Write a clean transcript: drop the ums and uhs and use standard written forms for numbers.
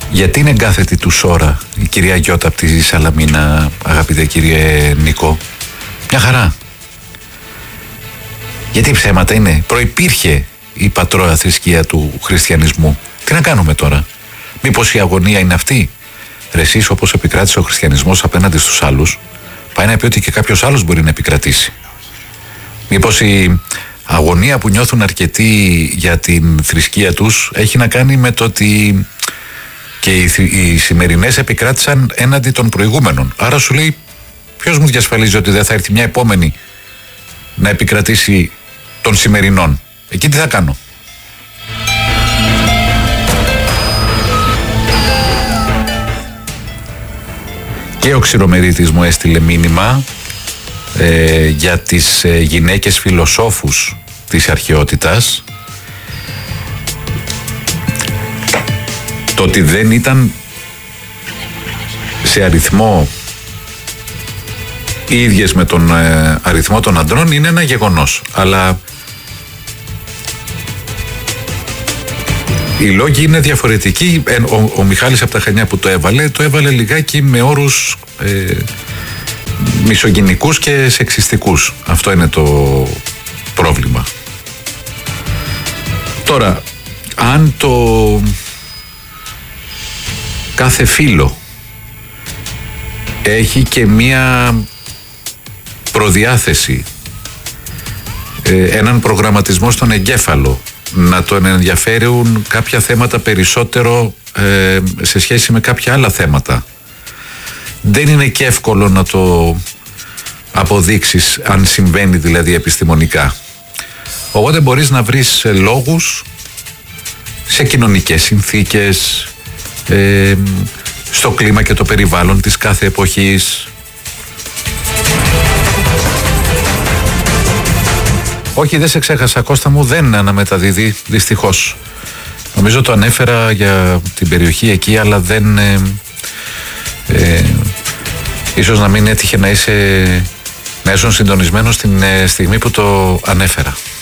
Γιατί είναι εγκάθετη του Σόρα η κυρία Γιώτα από τη Σαλαμίνα, αγαπητέ κύριε Νίκο? Μια χαρά. Γιατί ψέματα είναι? Προϋπήρχε η πατρόα θρησκεία του χριστιανισμού. Τι να κάνουμε τώρα? Μήπως η αγωνία είναι αυτή? Ρε εσείς, όπως επικράτησε ο χριστιανισμός απέναντι στους άλλους, πάει να πει ότι και κάποιος άλλος μπορεί να επικρατήσει. Μήπως η αγωνία που νιώθουν αρκετοί για την θρησκεία τους έχει να κάνει με το ότι και οι σημερινές επικράτησαν έναντι των προηγούμενων. Άρα σου λέει, ποιος μου διασφαλίζει ότι δεν θα έρθει μια επόμενη να επικρατήσει των σημερινών? Εκεί τι θα κάνω? Και ο Ξηρομερίτης μου έστειλε μήνυμα για τις γυναίκες φιλοσόφους της αρχαιότητας. Το ότι δεν ήταν σε αριθμό ίδιες με τον αριθμό των αντρών είναι ένα γεγονός. Αλλά οι λόγοι είναι διαφορετικοί. Ο Μιχάλης από τα Χανιά που το έβαλε λιγάκι με όρους μισογυνικούς και σεξιστικούς. Αυτό είναι το πρόβλημα. Τώρα, αν το κάθε φύλο έχει και μία προδιάθεση, έναν προγραμματισμό στον εγκέφαλο, να τον ενδιαφέρουν κάποια θέματα περισσότερο σε σχέση με κάποια άλλα θέματα, δεν είναι και εύκολο να το αποδείξεις, αν συμβαίνει δηλαδή επιστημονικά. Οπότε μπορείς να βρεις λόγους σε κοινωνικές συνθήκες, στο κλίμα και το περιβάλλον της κάθε εποχής. Όχι, δεν σε ξέχασα, Κώστα μου, δεν αναμεταδίδει δυστυχώς. Νομίζω το ανέφερα για την περιοχή εκεί, αλλά δεν ίσως να μην έτυχε να ήσουν συντονισμένος την στιγμή που το ανέφερα.